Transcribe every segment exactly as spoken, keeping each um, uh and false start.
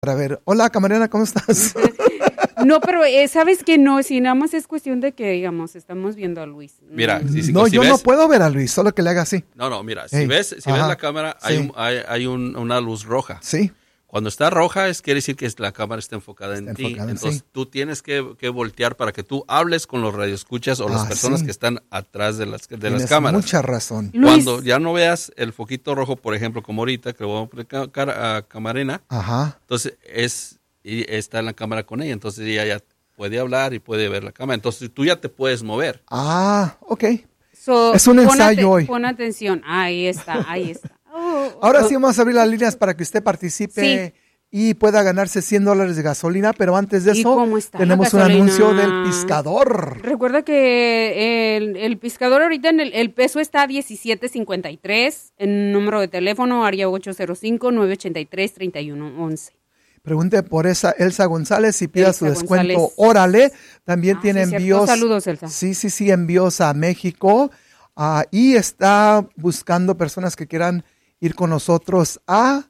Para ver, hola camarera, ¿cómo estás? No, pero eh, sabes que no, si nada más es cuestión de que, digamos, estamos viendo a Luis. Mira, si, si, no, si yo ves, no puedo ver a Luis, solo que le haga así. No, no, mira, Hey, si ves, si ajá, ves la cámara, hay, sí. un, hay, hay un, una luz roja. Sí. Cuando está roja, es quiere decir que la cámara está enfocada Está en ti. enfocada, Entonces sí. tú tienes que, que voltear para que tú hables con los radioescuchas o las Ah, personas sí. que están atrás de las, de Tienes las cámaras. mucha razón. Luis. Cuando ya no veas el foquito rojo, por ejemplo, como ahorita, que le voy a poner ca- cara a Camarena, Ajá. entonces es y está en la cámara con ella, entonces ella ya puede hablar y puede ver la cámara. Entonces tú ya te puedes mover. Ah, ok. So, Es un pon ensayo ate- hoy. Pon atención, ahí está, ahí está. Oh, Ahora oh. sí vamos a abrir las líneas para que usted participe y pueda ganarse cien dólares de gasolina, pero antes de ¿Y eso cómo está la tenemos un gasolina? anuncio del Piscador. Recuerda que el, el pescador ahorita en el, el peso está a diecisiete cincuenta y tres, en número de teléfono área ocho cero cinco, nueve ocho tres, tres uno uno uno. Pregunte por esa Elsa González y pida Elsa su descuento. González. Órale, también Ah, tiene sí, cierto. envíos. Saludos, Elsa. Sí, sí, sí, envíos a México. Ah, y está buscando personas que quieran ir con nosotros a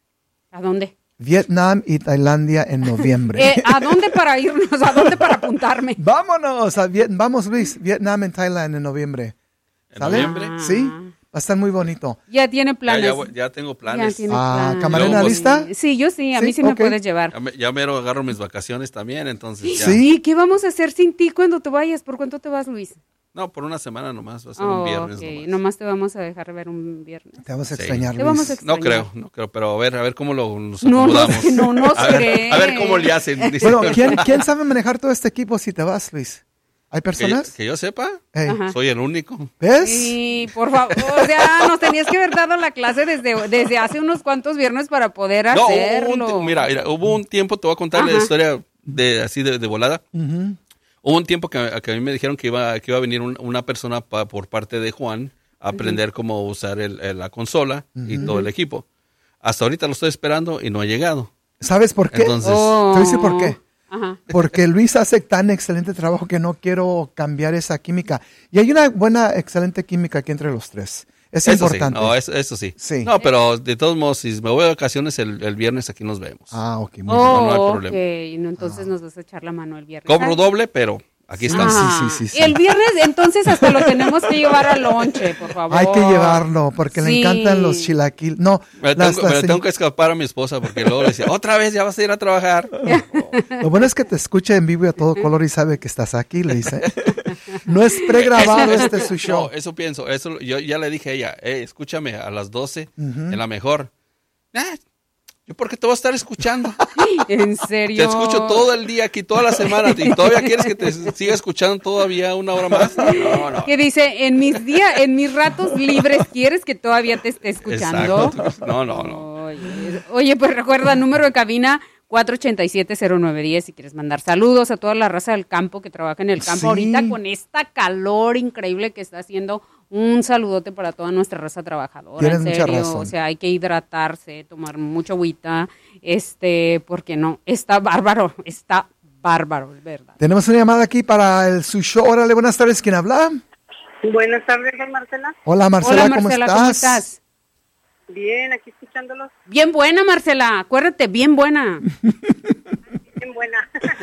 ¿A dónde? Vietnam y Tailandia en noviembre. Eh, ¿A dónde para irnos? ¿A dónde para apuntarme? Vámonos, a Viet- vamos Luis, Vietnam y Tailandia en noviembre. ¿En ¿Sale? noviembre? Sí, va a estar muy bonito. Ya tiene Ya, planes. ya, voy- ya tengo planes. Ya tiene Ah, planes. ¿Camarena Yo, lista? Sí, yo sí, a mí Sí, sí me ok. puedes llevar. Ya, me, ya mero agarro mis vacaciones también, entonces ya. Sí. ¿Y qué vamos a hacer sin ti cuando te vayas? ¿Por cuánto te vas, Luis? No, por una semana nomás, va a ser Oh, un viernes ok, nomás. nomás te vamos a dejar ver un viernes. Te vamos a Sí. extrañar, Te Luis. vamos a No extrañar. creo, no creo, pero a ver, a ver cómo lo, nos No, no acomodamos. sé, no nos a ver, cree. a ver cómo le hacen. dice. Bueno, ¿quién, ¿quién sabe manejar todo este equipo si te vas, Luis? ¿Hay que, personas? que yo sepa, Hey, Ajá. soy el único. ¿ves? Sí, por favor, o sea, nos tenías que haber dado la clase desde, desde hace unos cuantos viernes para poder No, hubo hacerlo. un, ti- mira, mira, hubo un tiempo, te voy a contar la Ajá. historia de así de, de volada. Ujú. Hubo un tiempo que, que a mí me dijeron que iba, que iba a venir un- una persona pa- por parte de Juan a aprender cómo usar el- el- la consola y todo el equipo. Hasta ahorita lo estoy esperando y no ha llegado. ¿Sabes por qué? Entonces- Oh. Te voy a decir por qué. Ajá. Porque Luis hace tan excelente trabajo que no quiero cambiar esa química. Y hay una buena, excelente química aquí entre los tres. Es Eso importante. sí, no, eso, eso sí. Sí. No, pero de todos modos, si me voy de vacaciones el, el viernes, aquí nos vemos. Ah, ok, muy bien. Oh, no hay problema. ok, no, entonces nos vas a echar la mano el viernes. Cobro Ah. doble, pero aquí estamos. Ah, sí, sí, sí. El viernes, entonces, hasta lo tenemos que llevar al lonche, por favor. Hay que llevarlo porque le Sí. encantan los chilaquiles. No, Me, las- tengo, me las- tengo que escapar a mi esposa porque luego le decía, otra vez ya vas a ir a trabajar. Lo bueno es que te escucha en vivo y a todo color y sabe que estás aquí, le dice. No es pregrabado, este es su show. No, eso pienso. Eso, yo ya le dije a ella, hey, escúchame a las doce en la mejor. Ah, ¿yo por qué te voy a estar escuchando? ¿En serio? Te escucho todo el día aquí, toda la semana. ¿Y todavía quieres que te siga escuchando todavía una hora más? No, no. Que dice, en mis días, en mis ratos libres, ¿quieres que todavía te esté escuchando? Exacto. No, no, no. Oye, oye, pues recuerda, número de cabina cuatro ochenta y siete, cero nueve diez si quieres mandar saludos a toda la raza del campo que trabaja en el campo. Sí. Ahorita con esta calor increíble que está haciendo, un saludote para toda nuestra raza trabajadora. Tienes en mucha serio, razón. o sea, hay que hidratarse, tomar mucha agüita, este, porque no, está bárbaro, está bárbaro, es verdad. Tenemos una llamada aquí para el su show. Órale, buenas tardes, ¿quién habla? Buenas tardes, don Marcela. Hola, Marcela, Hola, ¿cómo Marcela, estás? ¿cómo estás? Bien, aquí escuchándolos. Bien buena, Marcela, acuérdate, bien buena. Bien buena.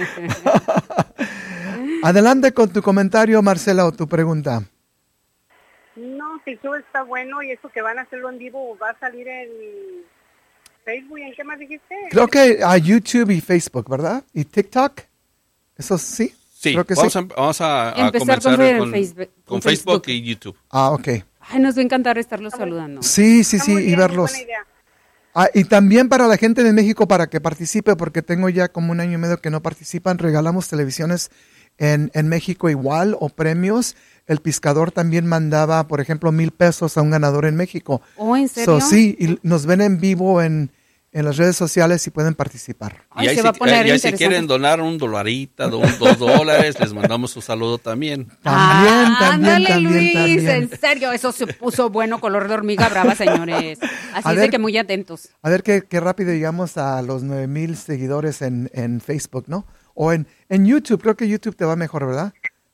Adelante con tu comentario, Marcela, o tu pregunta. No, si el show está bueno y eso que van a hacerlo en vivo va a salir en Facebook. ¿Y en qué más dijiste? Creo que a YouTube y Facebook, ¿verdad? Y TikTok. ¿Eso sí? Sí, Creo que vamos, sí. A, vamos a, a Empezar comenzar con con, Facebook- con con Facebook, Facebook. y YouTube. Ah, ok. Ay, nos va a encantar estarlos saludando. Sí, sí, Está sí, muy y bien, verlos. buena idea. Ah, y también para la gente de México para que participe, porque tengo ya como un año y medio que no participan, regalamos televisiones en, en México igual o premios. El Piscador también mandaba, por ejemplo, mil pesos a un ganador en México. ¿Oh, en serio? So, sí, y nos ven en vivo en, en las redes sociales y pueden participar. Ay, y ahí se si, va a poner y ahí si interesante. quieren donar un dolarita, do- dos dólares, les mandamos su saludo también. También, Ah, también, ándale, también, Luis, también. en serio, eso se puso bueno, color de hormiga brava, señores. Así A es ver. de que muy atentos. A ver qué, qué rápido llegamos a los nueve mil seguidores en, en Facebook, ¿no? O en, en YouTube, creo que YouTube te va mejor, ¿verdad?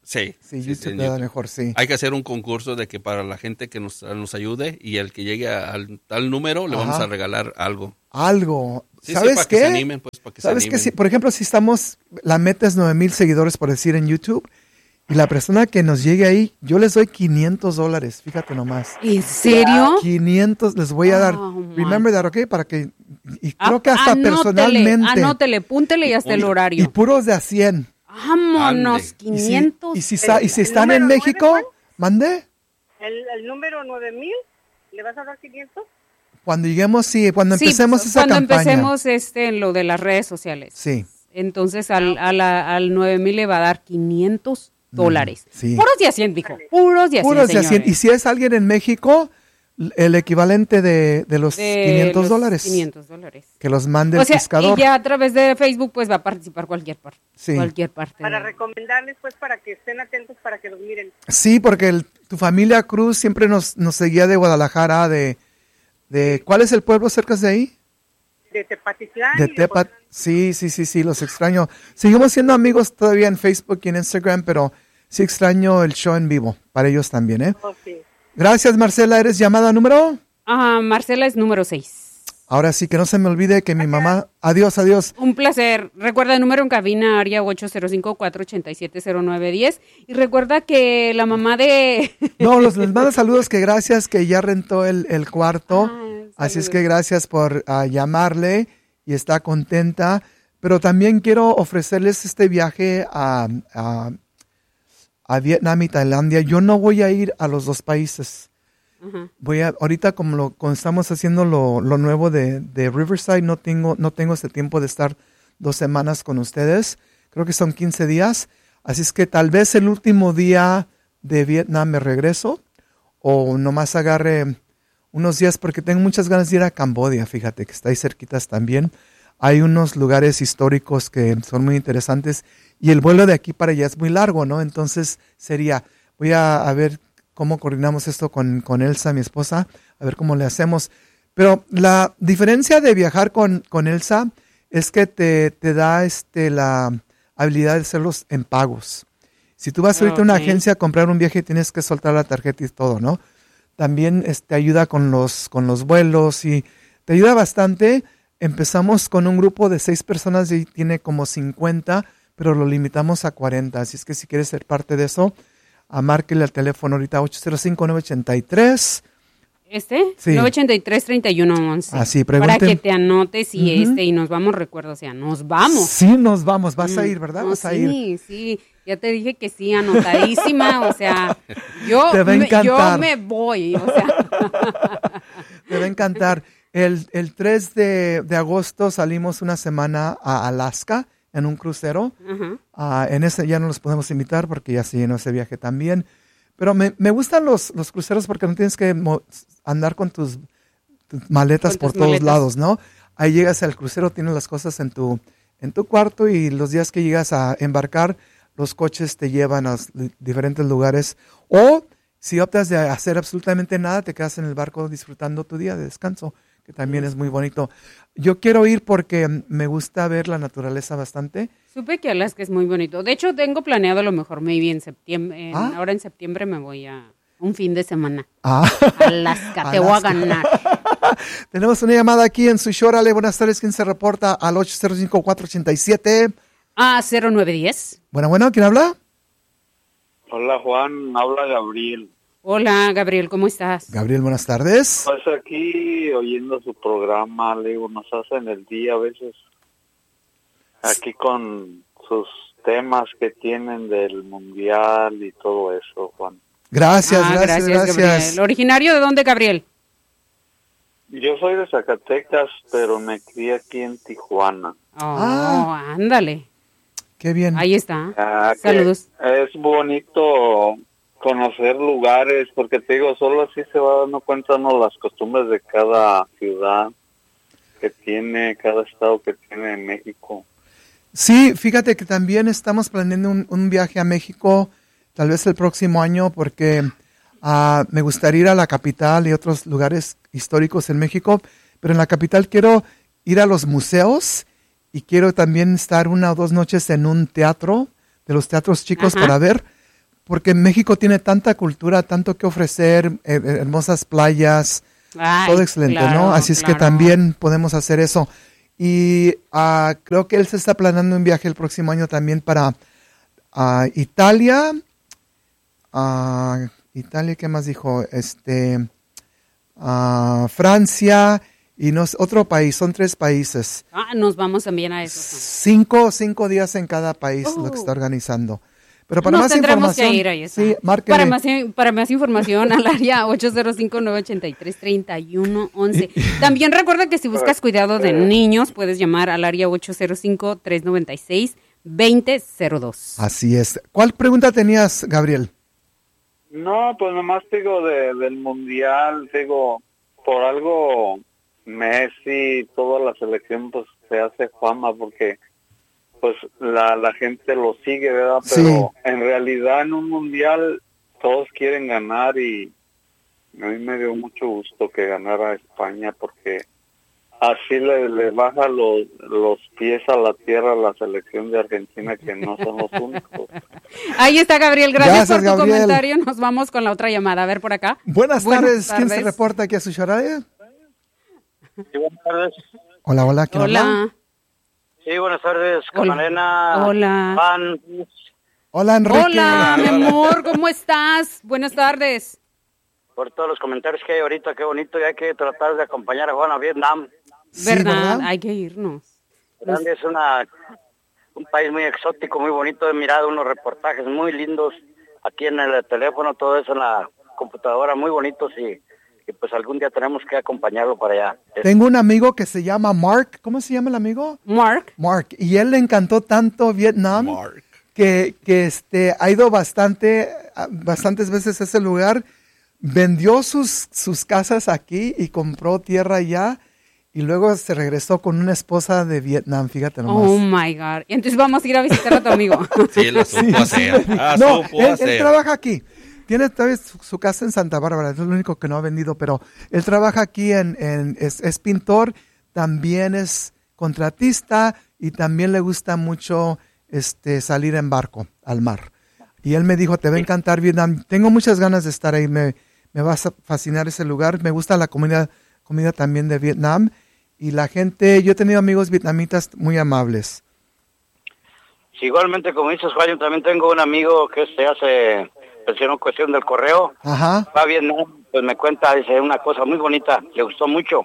Sí. Sí, sí, YouTube sí, en te da YouTube. mejor, sí. Hay que hacer un concurso de que para la gente que nos, nos ayude y el que llegue al tal número le Ajá. vamos a regalar algo. Algo. Sí, sí, ¿Sabes para qué? que se animen, pues, para que ¿Sabes se qué? animen. Si, por ejemplo, si estamos, la meta es nueve mil seguidores, por decir, en YouTube, y la persona que nos llegue ahí, yo les doy quinientos dólares, fíjate nomás. ¿En serio? quinientos les voy a dar. Oh, my Remember that, ¿ok? Para que, y Ah, creo que hasta anótele, personalmente. Anótele, púntele y hasta el Y horario. puros de a cien. Vámonos, Ande. Y si, quinientos. y si, sa- y si ¿El están en número México, nueve, mande. El, el número nueve mil, ¿le vas a dar quinientos? Cuando lleguemos, sí, cuando Sí, empecemos esa cuando campaña. empecemos este, en lo de las redes sociales. Sí. Entonces al, a la- al nueve mil le va a dar quinientos dólares. sí. Puros de a cien, dijo. Puros de a cien, Puros de a cien. señores. Y si es alguien en México, el equivalente de, de los De quinientos los dólares. quinientos dólares. Que los mande O el sea, pescador. y ya a través de Facebook pues va a participar cualquier parte. Sí. Cualquier parte. Para de- recomendarles, pues, para que estén atentos, para que los miren. Sí, porque el- tu familia Cruz siempre nos, nos seguía de Guadalajara, de, de... ¿Cuál es el pueblo cerca de ahí? De Tepatitlán. De y Tepa. Potlán. Sí, sí, sí, sí, los extraño. Seguimos siendo amigos todavía en Facebook y en Instagram, pero sí extraño el show en vivo, para ellos también, ¿eh? Oh, sí. Gracias, Marcela. ¿Eres llamada número? Ah, Marcela es número seis. Ahora sí, que no se me olvide que mi mamá... Adiós, adiós. Un placer. Recuerda el número en cabina, área ocho cero cinco, cuatro ocho siete, cero nueve uno cero. Y recuerda que la mamá de... No, los, les mando saludos, que gracias que ya rentó el, el cuarto. Ah, Así es saludos. que gracias por ah, llamarle y está contenta. Pero también quiero ofrecerles este viaje a, a, a Vietnam y Tailandia. Yo no voy a ir a los dos países. Ajá. Voy a, ahorita como lo como estamos haciendo lo, lo nuevo de, de Riverside, no tengo, no tengo ese tiempo de estar dos semanas con ustedes. Creo que son quince días. Así es que tal vez el último día de Vietnam me regreso o nomás agarre unos días porque tengo muchas ganas de ir a Camboya, fíjate que está ahí cerquitas también. Hay unos lugares históricos que son muy interesantes y el vuelo de aquí para allá es muy largo, ¿no? Entonces sería, voy a, a ver cómo coordinamos esto con, con Elsa, mi esposa, a ver cómo le hacemos. Pero la diferencia de viajar con, con Elsa es que te, te da este, la habilidad de hacerlos en pagos. Si tú vas ahorita a una Ok. agencia a comprar un viaje, tienes que soltar la tarjeta y todo, ¿no? También este, ayuda con los, con los vuelos y te ayuda bastante. Empezamos con un grupo de seis personas y tiene como cincuenta, pero lo limitamos a cuarenta. Así es que si quieres ser parte de eso, a márquele al teléfono ahorita ocho cero cinco, nueve ocho tres. ¿Este? Sí. nueve ocho tres, tres uno once. Ah, sí, Para pregunten. que te anotes y Ujú. este, y nos vamos, recuerdo, o sea, nos vamos. Sí, nos vamos. Vas a Mm, ir, ¿verdad? no, Vas a sí, ir. sí, ya te dije que sí, anotadísima, o sea, yo, Te va a me, yo encantar. me voy, o sea. Te va a encantar. El, el tres de, de agosto salimos una semana a Alaska en un crucero. Ajá. Ah, en ese ya no los podemos invitar porque ya se llenó ese viaje también. Pero me, me gustan los, los cruceros porque no tienes que mo- andar con tus, tus maletas Con por tus todos maletas. lados, ¿no? Ahí llegas al crucero, tienes las cosas en tu, en tu cuarto y los días que llegas a embarcar, los coches te llevan a s- diferentes lugares. O si optas de hacer absolutamente nada, te quedas en el barco disfrutando tu día de descanso, que también es muy bonito. Yo quiero ir porque me gusta ver la naturaleza bastante. Supe que Alaska es muy bonito. De hecho, tengo planeado a lo mejor, maybe en septiembre, en- Ah. ahora en septiembre me voy a un fin de semana. Ah. Alaska, te voy a Alaska. ganar. Tenemos una llamada aquí en su show. Ale, buenas tardes. ¿Quién se reporta al ocho cero cinco, cuatro ocho siete? Ah, cero nueve uno cero. Bueno, bueno, ¿quién habla? Hola Juan, habla Gabriel. Hola, Gabriel, ¿cómo estás? Gabriel, buenas tardes. Pues aquí oyendo su programa, le digo, nos hacen el día a veces. Aquí con sus temas que tienen del mundial y todo eso, Juan. Gracias, Ah, gracias, gracias. Gabriel. ¿Originario de dónde, Gabriel? Yo soy de Zacatecas, pero me crié aquí en Tijuana. Oh, Ah. ándale. Qué bien. Ahí está. Ah, que Saludos. Es bonito conocer lugares, porque te digo, solo así se va dando cuenta uno las costumbres de cada ciudad que tiene, cada estado que tiene en México. Sí, fíjate que también estamos planeando un, un viaje a México, tal vez el próximo año, porque ah, me gustaría ir a la capital y otros lugares históricos en México, pero en la capital quiero ir a los museos y quiero también estar una o dos noches en un teatro, de los teatros chicos Ajá. para ver, porque México tiene tanta cultura, tanto que ofrecer, eh, hermosas playas, Ay, todo excelente, claro, ¿no? Así es claro. que también podemos hacer eso. Y uh, creo que él se está planeando un viaje el próximo año también para uh, Italia. Uh, Italia, ¿qué más dijo? Este, uh, Francia y nos, otro país, son tres países. Ah, nos vamos también a eso. Cinco, cinco días en cada país Uh. lo que está organizando. Pero para Nos más tendremos información, que ir ahí está. sí, márquele. Para más, para más información al área ocho cero cinco, nueve ocho tres, tres uno uno uno. También recuerda que si buscas cuidado de niños, puedes llamar al área ocho cero cinco, tres nueve seis, dos cero cero dos. Así es. ¿Cuál pregunta tenías, Gabriel? No, pues nomás digo de, del mundial, digo, por algo Messi, toda la selección pues se hace fama porque pues la, la gente lo sigue, ¿verdad? Pero Sí. en realidad en un mundial todos quieren ganar y a mí me dio mucho gusto que ganara España porque así le, le baja los, los pies a la tierra a la selección de Argentina, que no son los únicos. Ahí está, Gabriel. Gracias, Gracias, por tu Gabriel. comentario. Nos vamos con la otra llamada. A ver por acá. Buenas, Buenas tardes. ¿Quién se tardes. reporta aquí a su charade? Sí, buenas tardes. Hola, hola. ¿Quién habla? Hola. Sí, buenas tardes, Hola. Camarena. Hola. Juan. Hola, Enrique. Hola, mi amor. ¿Cómo estás? Buenas tardes. Por todos los comentarios que hay ahorita, qué bonito, y hay que tratar de acompañar a Juan a Vietnam. Sí, ¿Verdad? ¿verdad? Hay que irnos. Grande, es una un país muy exótico, muy bonito. He mirado unos reportajes muy lindos aquí en el teléfono, todo eso en la computadora, muy bonitos, y, y pues algún día tenemos que acompañarlo para allá. Es- Tengo un amigo que se llama Mark. ¿Cómo se llama el amigo? Mark. Mark. Y él le encantó tanto Vietnam Mark. que, que este, ha ido bastante, a- bastantes veces a ese lugar. Vendió sus, sus casas aquí y compró tierra allá. Y luego se regresó con una esposa de Vietnam, fíjate nomás. Oh my God. Y entonces vamos a ir a visitar a tu amigo. Sí, lo supo hacer. Ah, No, supo él, él hacer. trabaja aquí. Tiene todavía su, su casa en Santa Bárbara, es lo único que no ha vendido, pero él trabaja aquí, en, en es, es pintor, también es contratista y también le gusta mucho este salir en barco al mar. Y él me dijo, te va a encantar Vietnam. Tengo muchas ganas de estar ahí, me, me va a fascinar ese lugar. Me gusta la comida, comida también de Vietnam. Y la gente, yo he tenido amigos vietnamitas muy amables. Sí, igualmente, como dices, Juan, yo también tengo un amigo que se hace, mencionó cuestión del correo. Ajá. Va bien, ¿no? Pues me cuenta, dice, una cosa muy bonita, le gustó mucho.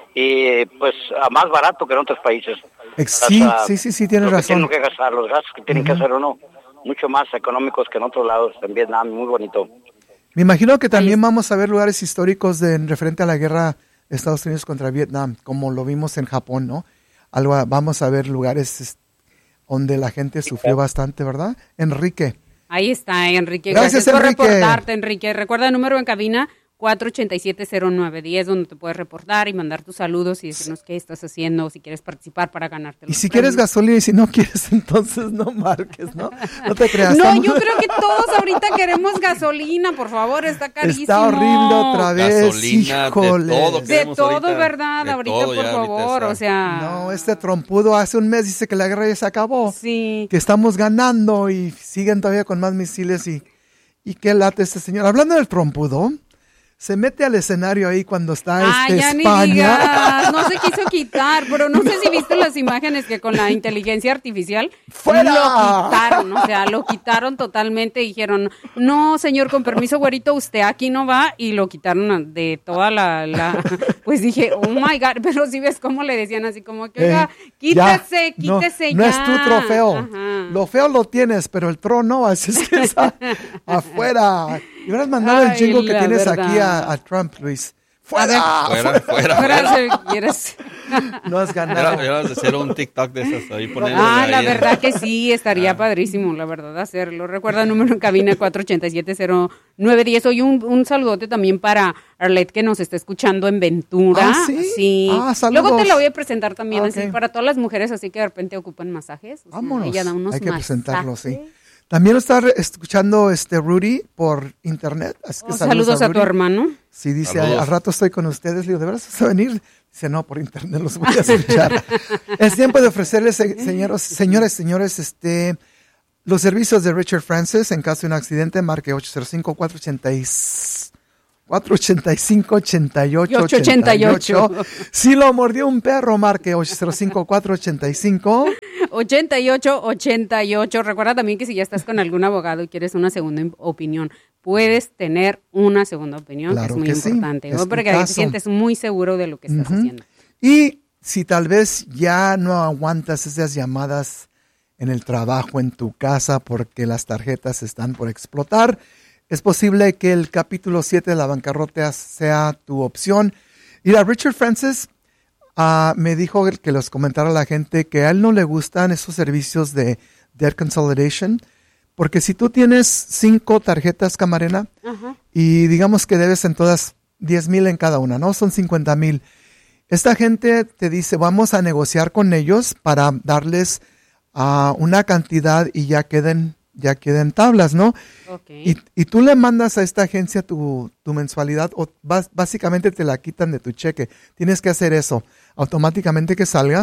Y pues a más barato que en otros países. Ex- Sí, O sea, sí, sí, sí, tienes lo que razón. tienen que gastar, los gastos que tienen que hacer uno, mucho más económicos que en otros lados, en Vietnam, muy bonito. Me imagino que también vamos a ver lugares históricos de, en referente a la guerra de Estados Unidos contra Vietnam, como lo vimos en Japón, ¿no? Algo, vamos a ver lugares es, donde la gente sufrió bastante, ¿verdad? Enrique. Ahí está, Enrique. Gracias, Gracias, por Enrique. reportarte, Enrique. Recuerda el número en cabina cuatro ocho siete, cero nueve uno cero, donde te puedes reportar y mandar tus saludos y decirnos qué estás haciendo, si quieres participar para ganarte Y los si quieres premios. gasolina y si no quieres, entonces no marques, ¿no? No te creas. No, estamos- yo creo que todos ahorita queremos gasolina, por favor, está carísimo. Está horrible otra vez. Gasolina, de híjoles. todo. De Queremos todo, ahorita, ¿verdad? de ahorita, todo por ya, ahorita favor, está. o sea... No, este trompudo hace un mes dice que la guerra ya se acabó. Sí. Que estamos ganando y siguen todavía con más misiles y, y qué late este señor. Hablando del trompudo, se mete al escenario ahí cuando está Ah, este ya ni España. digas, no se quiso quitar, pero no sé si viste las imágenes que con la inteligencia artificial ¡Fuera! lo quitaron, o sea, lo quitaron totalmente, dijeron, no señor, con permiso güerito, usted aquí no va, y lo quitaron de toda la, la pues dije, oh my God, pero si ves cómo le decían así como que, oiga, Eh, quítese, ya, no- quítese no, ya. es tu trofeo. Ajá. Lo feo lo tienes, pero el trono no, así es que está afuera. Y hubieras mandado el Ay, jingle que la tienes verdad. aquí a, a Trump, Luis. ¡Fuera! Fuera, fuera, Ahora fuera. si quieres. No has Era, ganado. era de hacer un TikTok de esas ahí poniendo. Ah, la verdad que sí, estaría padrísimo, la verdad, hacerlo. Recuerda el número en cabina cuatro ocho siete, cero nueve uno cero. Hoy un, un saludote también para Arlette, que nos está escuchando en Ventura. ¿Ah, sí? Ah, saludos. Luego te la voy a presentar también, Ah, así, ok. para todas las mujeres, así que de repente ocupan masajes. O sea, Vámonos. ella da unos Hay que masajes. presentarlo, sí. También lo está re- escuchando este Rudy por internet. Así que Oh, saludos a, tu Rudy. hermano. Sí, dice, Saludos. al rato estoy con ustedes. Le digo, ¿de verdad vas a venir? Dice, no, por internet los voy a escuchar. Es tiempo de ofrecerles, se- señoros, señores, señores, este, Los servicios de Richard Francis, en caso de un accidente, marque ocho cero cinco, cuatro ocho cinco, ocho ocho ocho ocho. Si lo mordió un perro, marque ocho cero cinco, cuatro ocho cinco. ochenta y ocho ochenta y ocho. Recuerda también que si ya estás con algún abogado y quieres una segunda opinión, puedes tener una segunda opinión, Claro que es muy que sí, importante, es ¿no? tu Porque ahí te caso. sientes muy seguro de lo que estás Ujú. haciendo. Y si tal vez ya no aguantas esas llamadas en el trabajo, en tu casa, porque las tarjetas están por explotar, es posible que el capítulo siete de la bancarrota sea tu opción. Y la Richard Francis uh, me dijo que los comentara a la gente que a él no le gustan esos servicios de debt consolidation, porque si tú tienes cinco tarjetas, Camarena, Ajá. y digamos que debes en todas diez mil en cada una, ¿no? Son cincuenta mil. Esta gente te dice, vamos a negociar con ellos para darles uh, una cantidad y ya queden, ya queden tablas, ¿no? Okay. Y, y tú le mandas a esta agencia tu, tu mensualidad o bas, básicamente te la quitan de tu cheque. Tienes que hacer eso, automáticamente que salga.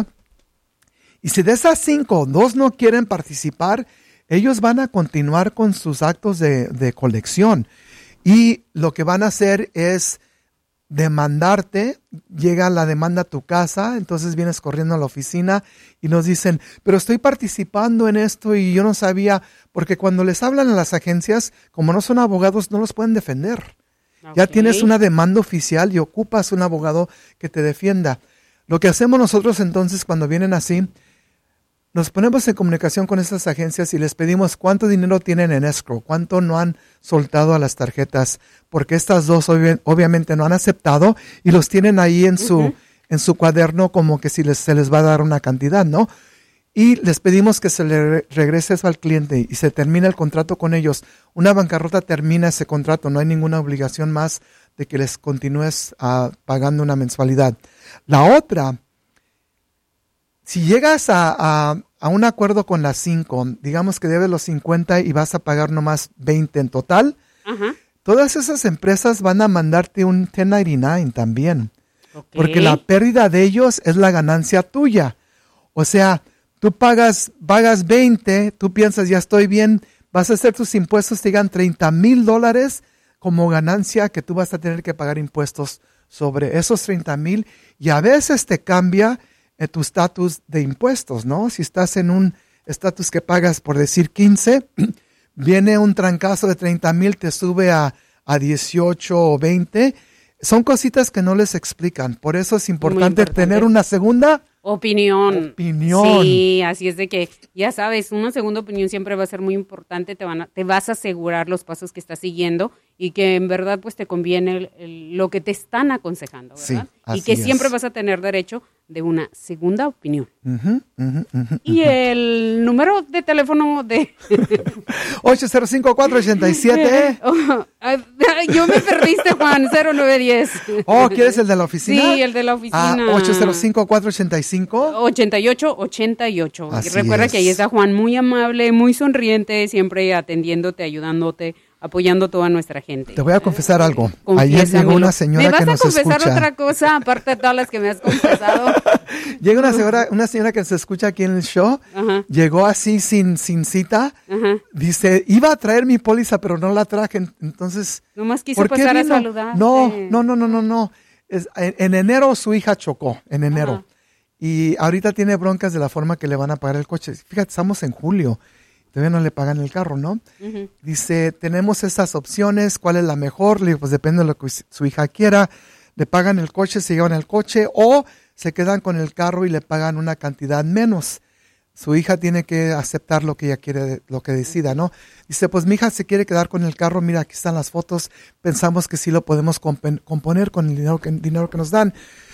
Y si de esas cinco, dos no quieren participar, ellos van a continuar con sus actos de, de colección. Y lo que van a hacer es demandarte, llega la demanda a tu casa, entonces vienes corriendo a la oficina y nos dicen, pero estoy participando en esto y yo no sabía, porque cuando les hablan a las agencias, como no son abogados, no los pueden defender. Okay. Ya tienes una demanda oficial y ocupas un abogado que te defienda. Lo que hacemos nosotros entonces cuando vienen así, nos ponemos en comunicación con estas agencias y les pedimos cuánto dinero tienen en escrow, cuánto no han soltado a las tarjetas, porque estas dos obvi- obviamente no han aceptado y los tienen ahí en su, uh-huh. en su cuaderno como que si les, se les va a dar una cantidad, ¿no? Y les pedimos que se le regrese eso al cliente y se termina el contrato con ellos. Una bancarrota termina ese contrato, no hay ninguna obligación más de que les continúes uh, pagando una mensualidad. La otra, si llegas a, a, a un acuerdo con las cinco, digamos que debes los cincuenta y vas a pagar nomás veinte en total, Ajá. todas esas empresas van a mandarte un diez noventa y nueve también, Okay. porque la pérdida de ellos es la ganancia tuya. O sea, tú pagas, pagas veinte, tú piensas ya estoy bien, vas a hacer tus impuestos, te digan treinta mil dólares como ganancia que tú vas a tener que pagar impuestos sobre esos treinta mil y a veces te cambia tu estatus de impuestos, ¿no? Si estás en un estatus que pagas, por decir, quince, viene un trancazo de treinta mil, te sube a, a dieciocho o veinte. Son cositas que no les explican. Por eso es importante, importante. tener una segunda opinión. opinión. Sí, así es de que, ya sabes, una segunda opinión siempre va a ser muy importante. Te, van a, te vas a asegurar los pasos que estás siguiendo y que en verdad pues te conviene el, el, lo que te están aconsejando, ¿verdad? Sí, así y que es. siempre vas a tener derecho de una segunda opinión. Uh-huh, uh-huh, uh-huh, y uh-huh. el número de teléfono de... ocho cero cinco, cuatro ocho siete. Oh, yo me perdiste, Juan, cero nueve diez. Oh, ¿quieres el de la oficina? Sí, el de la oficina. Ah, ocho cero cinco, cuatro ocho cinco. ochenta y ocho ochenta y ocho. Así y recuerda es. que ahí está Juan, muy amable, muy sonriente, siempre atendiéndote, ayudándote, apoyando a toda nuestra gente. Te voy a confesar algo. Confiésamelo. Ayer llegó una señora que nos escucha. ¿Me vas a confesar otra cosa, aparte de todas las que me has confesado? Llega una señora, una señora que se escucha aquí en el show. Ajá. Llegó así sin, sin cita. Ajá. Dice, iba a traer mi póliza, pero no la traje. Entonces, nomás quiso ¿por qué pasar a vino? saludarte. No, no, no, no, no, no. Es, en, en enero su hija chocó, en enero. Ajá. Y ahorita tiene broncas de la forma que le van a pagar el coche. Fíjate, estamos en julio. Todavía no le pagan el carro, ¿no? Uh-huh. Dice, tenemos estas opciones, ¿cuál es la mejor? Le digo, pues depende de lo que su hija quiera. Le pagan el coche, se llevan el coche o se quedan con el carro y le pagan una cantidad menos. Su hija tiene que aceptar lo que ella quiere, lo que decida, ¿no? Dice, pues mi hija se quiere quedar con el carro, mira, aquí están las fotos, pensamos que sí lo podemos comp- componer con el dinero que, dinero que nos dan.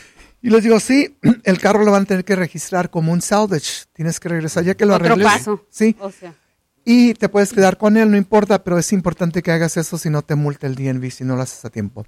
Y les digo, sí, el carro lo van a tener que registrar como un salvage, tienes que regresar, ya que lo Otro arregles. paso. Sí. O sea. Y te puedes quedar con él, no importa, pero es importante que hagas eso si no te multa el D M V, si no lo haces a tiempo.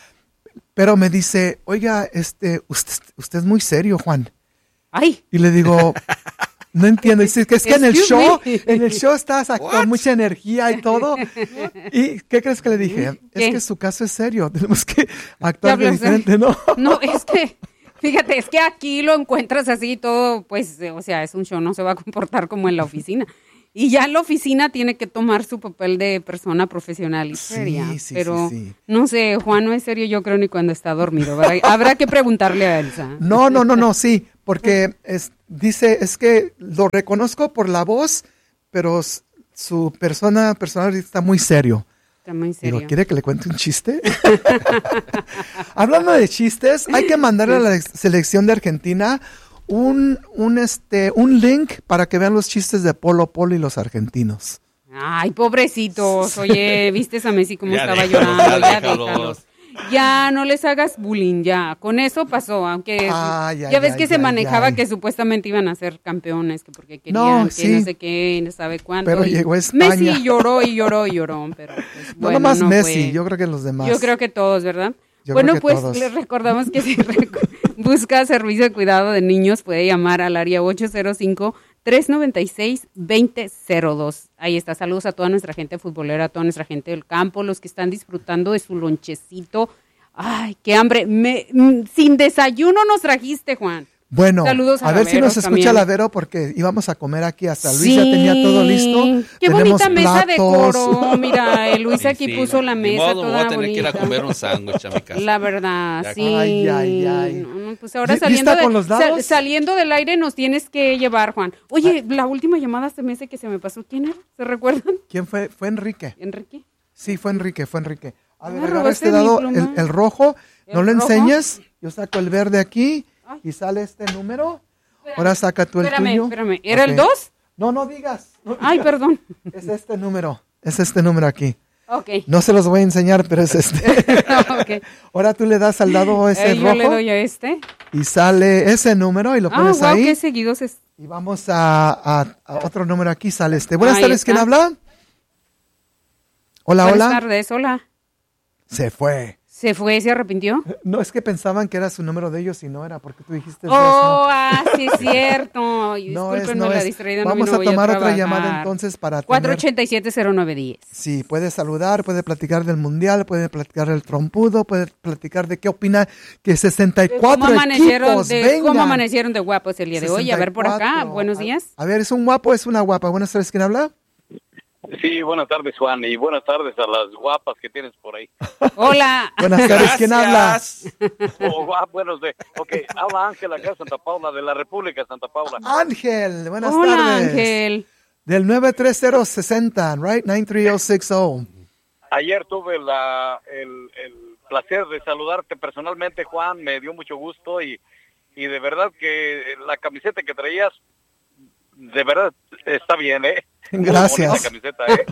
Pero me dice, oiga, este, usted, usted es muy serio, Juan. Ay. Y le digo, no entiendo. Dice, que es que en el Excuse show, me. en el show estás con mucha energía y todo. ¿Y qué crees que le dije? ¿Qué? Es que su caso es serio, tenemos que actuar de Diablos, diferente, ¿no? No, es que, fíjate, es que aquí lo encuentras así todo, pues, o sea, es un show, no se va a comportar como en la oficina. Y ya en la oficina tiene que tomar su papel de persona profesional y Sí, seria. sí, pero sí, sí. no sé, Juan no es serio, yo creo, ni cuando está dormido. ¿Verdad? Habrá que preguntarle a Elsa. No, no, no, no, sí, porque es, dice, es que lo reconozco por la voz, pero s- su persona personal está muy serio. Está muy Digo, serio. ¿quiere que le cuente un chiste? Hablando de chistes, hay que mandarle a la selección de Argentina un, un, este, un link para que vean los chistes de Polo Polo y los argentinos. Ay, pobrecitos. Oye, ¿viste a Messi cómo Ya estaba déjalos, llorando? ya Ya déjalos. déjalos. Ya, no les hagas bullying, ya. Con eso pasó, aunque Ay, ya ay, ves ay, que se ay, manejaba ay. que supuestamente iban a ser campeones, que porque querían, No, que sí. no sé qué, no sabe cuánto. Pero y llegó España. Messi lloró y lloró y lloró, pero pues, No bueno, nomás no Messi, fue. yo creo que los demás. Yo creo que todos, ¿verdad? Yo bueno, creo que pues todos. les recordamos que si recu- busca servicio de cuidado de niños, puede llamar al área ocho cero cinco, tres nueve seis, dos cero cero dos. Ahí está. Saludos a toda nuestra gente futbolera, a toda nuestra gente del campo, los que están disfrutando de su lonchecito. Ay, qué hambre. Me, mm, sin desayuno nos trajiste, Juan. Bueno, Saludos a a ver si Lavero nos escucha también. Lavero porque íbamos a comer aquí hasta Luis ya tenía todo listo. Qué Tenemos bonita mesa de platos. coro. Mira, el Luis Sí, aquí sí. puso la Ni mesa modo, me toda voy a tener bonita. que ir a comer un sándwich a mi casa. La verdad, Ya. sí. Ay, ay, ay. No, no, pues ahora ¿Li- saliendo, lista de- con los dados? sal- saliendo del aire nos tienes que llevar, Juan. Oye, la última llamada se me hace que se me pasó. ¿Quién era? ¿Se recuerdan? ¿Quién fue? Fue Enrique. ¿Enrique? Sí, fue Enrique, fue Enrique. A ver, Me agarra robaste este mi dado, pluma. el, el rojo. ¿No ¿El lo rojo? enseñas? Yo saco el verde aquí Ay. y sale este número. Ahora saca tú el Espérame, tuyo. espérame. ¿Era el Ok. dos? No, no digas. no Ay, digas. perdón. Es este número. Es este número aquí. Ok. No se los voy a enseñar, pero es este. Ok. Ahora tú le das al dado ese Eh, yo rojo le doy a este. y sale ese número y lo Ah, pones wow, ahí. qué seguidos es. Y vamos a, a- a otro número aquí, sale este. Buenas Ahí tardes, ¿quién está. habla? Hola, Buenas hola. tardes, hola. Se fue. ¿Se fue? ¿Se arrepintió? No, es que pensaban que era su número de ellos y no era, porque tú dijiste Oh, dos, no. ah, sí es cierto. Ay, No es, discúlpenme no la es. distraída. no Vamos vino, a voy tomar otra trabajar. llamada entonces para cuatro tener... ocho siete, cero nueve uno cero. Sí, puede saludar, puede platicar del mundial, puede platicar del trompudo, puede platicar de qué opina que sesenta y cuatro ¿Cómo amanecieron, equipos de, vengan. ¿Cómo amanecieron de guapos el día de hoy? A ver por acá, sesenta y cuatro. buenos A- días. A ver, ¿es un guapo o es una guapa? Buenas tardes, ¿quién habla? Sí, buenas tardes, Juan, y buenas tardes a las guapas que tienes por ahí. Hola. Buenas tardes, ¿quién habla? Gracias. Oh, guap, buenos de... Ok, habla Ángel acá de Santa Paula, de la República de Santa Paula. Ángel, buenas Hola, tardes. Ángel. Del nueve tres cero sesenta, right? nueve tres cero seis cero. Ayer tuve la, el, el placer de saludarte personalmente, Juan, me dio mucho gusto y, y de verdad que la camiseta que traías, de verdad está bien, ¿eh? Muy Gracias. bonita camiseta, ¿eh?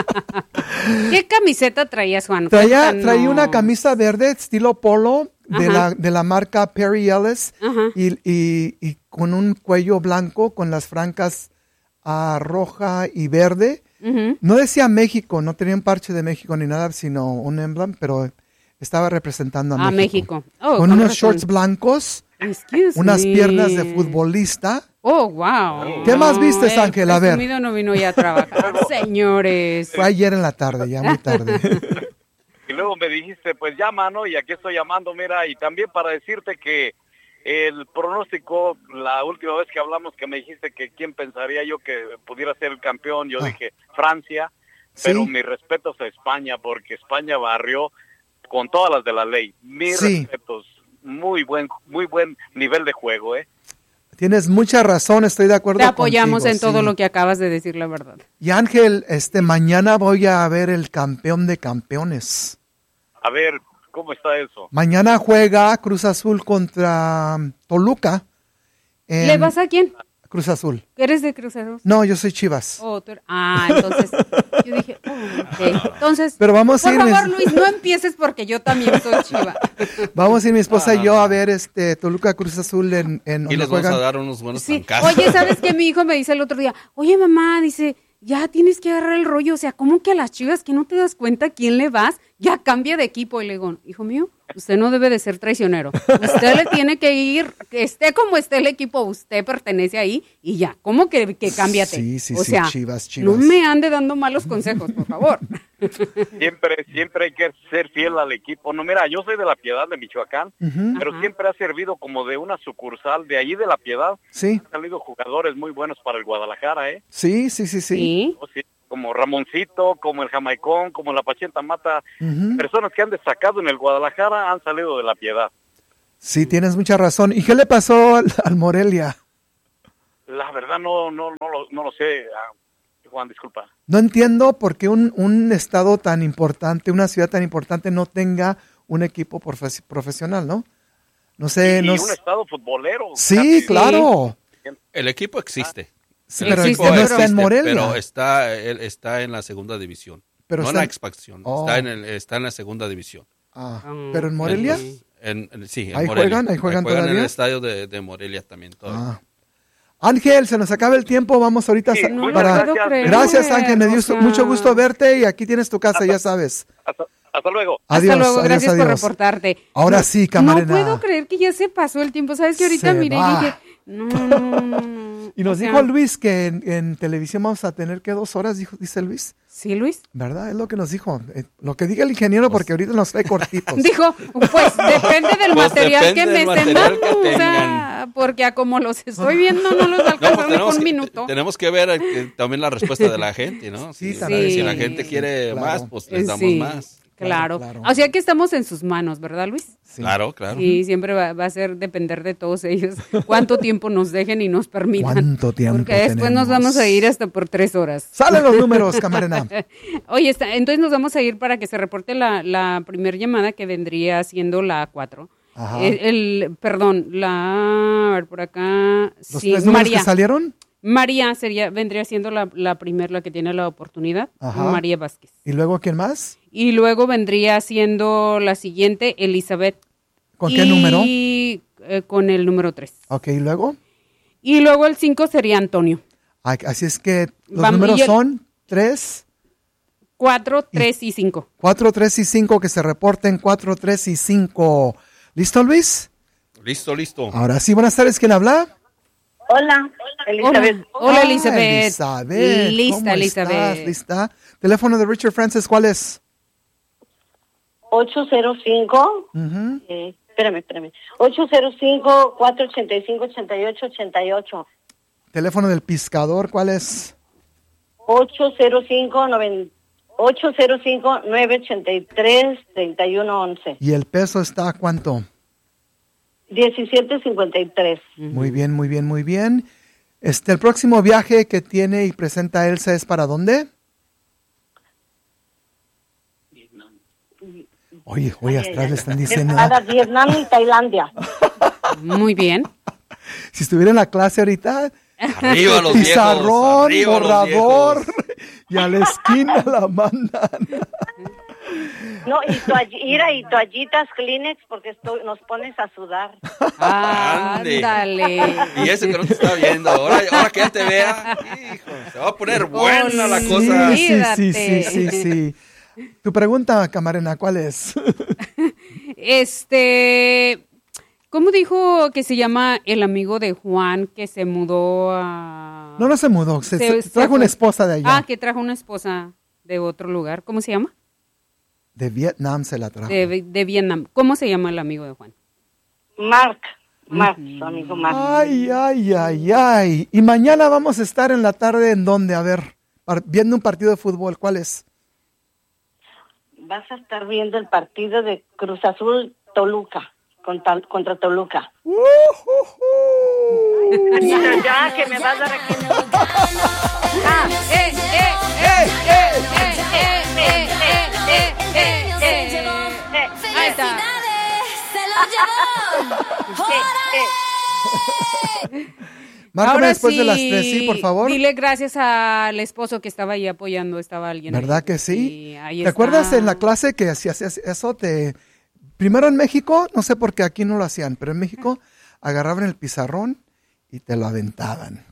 ¿Qué camiseta traías, Juan? Traía, Cuéntanos. traía una camisa verde estilo polo de Ajá. la, de la marca Perry Ellis Ajá. y, y, y con un cuello blanco con las francas ah, roja y verde. Ujú. No decía México, no tenía un parche de México ni nada, sino un emblem, pero estaba representando a A México. México. Oh, con con unos razón. shorts blancos, Excuse unas me. piernas de futbolista. Oh, wow. ¿Qué más vistes, el Ángel? A ver. presumido no vino ya a trabajar. Señores. Fue ayer en la tarde, ya muy tarde. Y luego me dijiste, pues llama, ¿no? Y aquí estoy llamando, mira, y también para decirte que el pronóstico, la última vez que hablamos que me dijiste que quién pensaría yo que pudiera ser el campeón, yo Ah. dije Francia, pero Sí. mis respetos a España, porque España barrió con todas las de la ley. Mis Sí. respetos, muy buen, muy buen nivel de juego, ¿eh? Tienes mucha razón, estoy de acuerdo Te apoyamos contigo, en todo sí. lo que acabas de decir, la verdad. Y Ángel, este mañana voy a ver el campeón de campeones. A ver, ¿cómo está eso? Mañana juega Cruz Azul contra um, Toluca. en- ¿Le vas a quién? Cruz Azul. ¿Eres de Cruz Azul? No, yo soy Chivas. Oh, tú eres- Ah, entonces, yo dije, oh, ok. Entonces, Pero vamos a por ir, favor, mis- Luis, no empieces porque yo también soy chiva. Vamos a ir mi esposa y yo a ver este Toluca Cruz Azul en, en Y donde les vamos a juegan. dar unos buenos Sí. trancazos. Oye, ¿sabes qué? Mi hijo me dice el otro día, oye, mamá, dice, ya tienes que agarrar el rollo, o sea, ¿cómo que a las Chivas que no te das cuenta a quién le vas? Ya cambia de equipo. Y le digo, hijo mío, Usted no debe de ser traicionero. Usted le tiene que ir, que esté como esté el equipo, usted pertenece ahí y ya. ¿Cómo que, que cámbiate? Sí, sí, o sí, sea, Chivas, Chivas. no me ande dando malos consejos, por favor. Siempre, siempre hay que ser fiel al equipo. No, mira, yo soy de La Piedad, de Michoacán, Ujú. pero Ajá. siempre ha servido como de una sucursal de allí de La Piedad. Sí, Han salido jugadores muy buenos para el Guadalajara, ¿eh? sí, sí, sí, sí. Sí. Oh, sí, como Ramoncito, como el Jamaicón, como la Pachenta Mata. Ujú. Personas que han destacado en el Guadalajara han salido de La Piedad. Sí, tienes mucha razón. ¿Y qué le pasó al, al Morelia? La verdad no no no lo, no lo sé, ah, Juan, disculpa. No entiendo por qué un, un estado tan importante, una ciudad tan importante no tenga un equipo profe- profesional, ¿no? No sé, y no un s- estado futbolero. Sí, casi. claro. El equipo existe. Sí, El pero equipo no está en existe, Morelia. Pero está, él está en la segunda división. Pero no está en la en- expansión. Oh. Está, en el, está en la segunda división. Ah, Ah, pero en Morelia. Entonces, en- en- sí, en ¿Ahí Morelia. juegan? ¿Ahí juegan en todavía? el estadio de, de Morelia también. todavía. Ah. Ángel, se nos acaba el tiempo, vamos ahorita Sí, sa- muchas para... gracias. creer, Gracias, Ángel, me dio o sea, mucho gusto verte y aquí tienes tu casa, ya sabes. Hasta, hasta luego. Adiós, Hasta luego, adiós, gracias por adiós. reportarte. Ahora No- sí, camarena. No puedo creer que ya se pasó el tiempo. ¿Sabes que ahorita Se miré va. y dije, no, no, no, no, no. Y nos O sea, dijo Luis que en, en televisión vamos a tener que dos horas, dijo, dice Luis. ¿Sí, Luis? ¿Verdad? Es lo que nos dijo. Eh, lo que diga el ingeniero, porque ahorita nos trae cortitos. Dijo, pues depende del Pues material depende que me del estén material dando. que O sea, porque a como los estoy viendo no los No, alcanzo pues ni tenemos, un que, minuto. tenemos que ver eh, también la respuesta de la gente, ¿no? Sí, Si, también. si la gente quiere Claro. más, pues les damos Sí, más. Claro. Claro, claro. O sea que estamos en sus manos, ¿verdad, Luis? Sí. Claro, claro. Sí, siempre va, va a ser depender de todos ellos cuánto tiempo nos dejen y nos permitan. ¿Cuánto tiempo Porque después tenemos? nos vamos a ir hasta por tres horas. Salen los números, camarena. Oye, está, entonces nos vamos a ir para que se reporte la, la primer llamada que vendría siendo la cuatro. Ajá. El, el- perdón, la, a ver, por acá, ¿Los sí, tres números María. que salieron? María sería, vendría siendo la, la primera, la que tiene la oportunidad, Ajá. María Vázquez. ¿Y luego quién más? Y luego vendría siendo la siguiente, Elizabeth. ¿Con qué Y, número? eh, con el número tres. Ok, ¿y luego? Y luego el cinco sería Antonio. Ah, así es que los Vamos, números y el- son tres, cuatro, tres y cinco. cuatro, tres y cinco, que se reporten cuatro, tres y cinco. ¿Listo, Luis? Listo, listo. Ahora sí, buenas tardes, ¿quién habla? Hola, Elizabeth. Hola, hola Ah, Elizabeth. Elizabeth. Lista, ¿Cómo Elizabeth. estás? ¿Lista? Teléfono de Richard Francis, ¿cuál es? ocho cero cinco, Ujú. eh, espérame, espérame. ocho cero cinco, cuatro ocho cinco, ocho ocho ocho ocho. Teléfono del pescador, ¿cuál es? ocho cero cinco, nueve ocho cero cinco, nueve ocho tres, tres uno once. ¿Y el peso está a cuánto? diecisiete cincuenta y tres. Muy bien, muy bien, muy bien. Este, el próximo viaje que tiene y presenta Elsa es ¿para dónde? Oye, oye, atrás le están diciendo. Para Vietnam y Tailandia. Muy bien. Si estuviera en la clase ahorita, Arriba los viejos. pizarrón, Arriba los borrador, viejos. y a la esquina la mandan. No, y, toall- y toallitas Kleenex porque estoy, nos pones a sudar. Ande. Ándale. Y ese que no te está viendo, ahora, ahora que ya te vea, hijo, se va a poner buena la Sí. cosa. Sí, sí, sí, sí, Olvídate. sí, sí. Tu pregunta, camarena, ¿cuál es? Este, ¿cómo dijo que se llama el amigo de Juan que se mudó a... No, no se mudó, se, Se- se se trajo fue. una esposa de allá. Ah, que trajo una esposa de otro lugar. ¿Cómo se llama? De Vietnam se la trajo. De, de Vietnam. ¿Cómo se llama el amigo de Juan? Mark, Mark, su amigo Mark. Ay, ay, ay, ay. Y mañana vamos a estar en la tarde en donde, a ver, par- viendo un partido de fútbol, ¿cuál es? Vas a estar viendo el partido de Cruz Azul Toluca contra, contra Toluca. Uh, uh, uh. Ya, que me vas a dar aquí. Ah, eh, eh, eh, eh, eh, eh, eh, eh, eh, eh, eh. Ahí está. Márcame Ahora después de las sí, tres, sí, por favor. Dile gracias al esposo que estaba ahí apoyando, estaba alguien. ahí. ¿Verdad que sí? ahí ¿Te está. acuerdas en la clase que si hacías eso? Te... Primero en México, no sé por qué aquí no lo hacían, pero en México agarraban el pizarrón y te lo aventaban.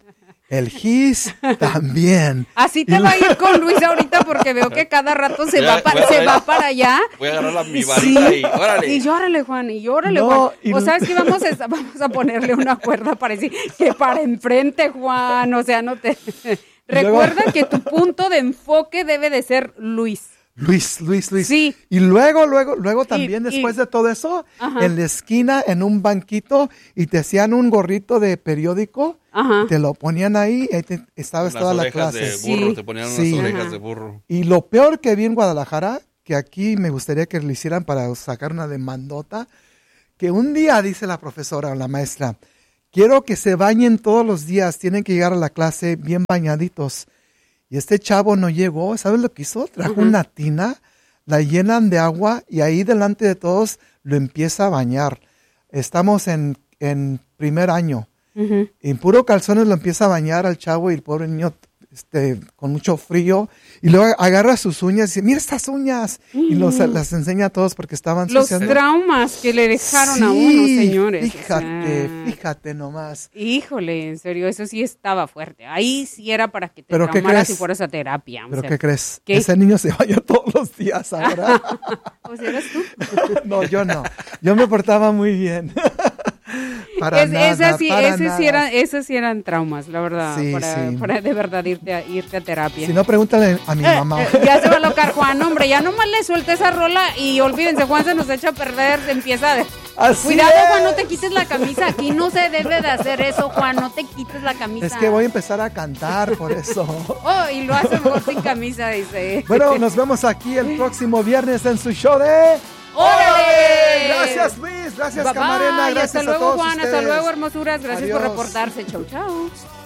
El Gis también. Así te Y va a ir con Luis ahorita porque veo que cada rato se, Voy a- va, pa- voy a- se va para allá. Voy a agarrar la, mi varita y órale. Y llórale, Juan, y llórale, No, Juan. y- O sabes que vamos a, vamos a ponerle una cuerda para decir que para enfrente, Juan. O sea, no te... luego- Recuerda que tu punto de enfoque debe de ser Luis. Luis, Luis, Luis. Sí. Y luego, luego, luego también y- después de todo eso, Ajá. en la esquina, en un banquito, y te hacían un gorrito de periódico, Ajá. te lo ponían ahí, y ahí te- estabas Unas toda la orejas clase. de burro, Sí. te ponían unas Sí. orejas Ajá. de burro. Y lo peor que vi en Guadalajara, que aquí me gustaría que lo hicieran para sacar una demandota, que un día dice la profesora o la maestra, quiero que se bañen todos los días, tienen que llegar a la clase bien bañaditos. Y este chavo no llegó, ¿sabes lo que hizo? Trajo Ujú. una tina, la llenan de agua y ahí delante de todos lo empieza a bañar. Estamos en, en primer año. Ujú. En puro calzones lo empieza a bañar al chavo y el pobre niño este, con mucho frío. Y luego agarra sus uñas y dice, mira estas uñas. Y los, las enseña a todos porque estaban Los suciando. traumas que le dejaron a Sí, uno, señores. o Fíjate, sea, fíjate nomás. Híjole, en serio, eso sí estaba fuerte. Ahí sí era para que te ¿Pero qué traumaras crees? y fueras a terapia. o ¿Pero sea, qué crees? ¿qué? Ese niño se bañó todos los días ahora. ¿O sea, eras tú? No, yo no. Yo me portaba muy bien. Para Es- nada, esas sí, para ese nada. sí eran, esos sí eran traumas, la verdad, Sí, para, sí. para de verdad irte a, irte a terapia. Si no, pregúntale a mi Eh, mamá. eh, ya se va a locar Juan, hombre, ya nomás le suelta esa rola y olvídense, Juan se nos echa a perder, se empieza de... Así Cuidado, es. Juan, no te quites la camisa, aquí no se debe de hacer eso, Juan, no te quites la camisa. Es que voy a empezar a cantar por eso. Oh, y lo hace mejor sin camisa, dice. Bueno, nos vemos aquí el próximo viernes en su show de... ¡Órale! Gracias, Luis. Gracias, Bye, bye, Camarena. y Gracias hasta a luego, todos Juan, hasta ustedes. luego, hermosuras, gracias por Adiós. reportarse, chau, chau.